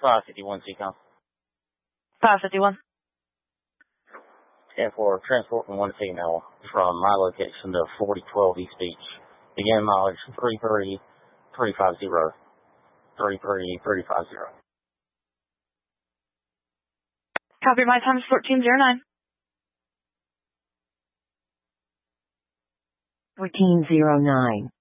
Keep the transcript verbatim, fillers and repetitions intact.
five fifty-one C COM. five fifty-one. And for transporting one female from my location to forty twelve East Beach. Begin mileage three three three five zero. three three three five zero. Copy, my time is fourteen oh nine. fourteen oh nine.